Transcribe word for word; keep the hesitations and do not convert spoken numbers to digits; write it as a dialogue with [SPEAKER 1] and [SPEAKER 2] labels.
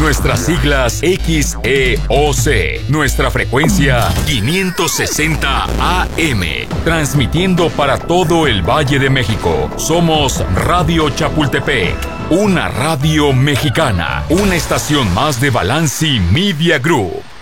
[SPEAKER 1] Nuestras siglas X E O C. Nuestra frecuencia quinientos sesenta A M. Transmitiendo para todo el Valle de México. Somos Radio Chapultepec. Una radio mexicana. Una estación más de Balanci Media Group.